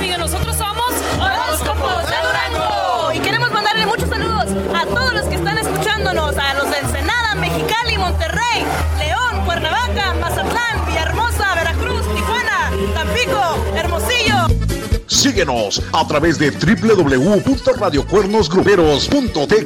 amigo, nosotros somos Horóscopos de Durango. Y queremos mandarle muchos saludos a todos los que están escuchándonos, a los de Ensenada, Mexicali, Monterrey, León, Cuernavaca, Mazatlán, Villahermosa, Veracruz, Tijuana, Tampico, Hermosillo. Síguenos a través de www.radiocuernosgruperos.tk.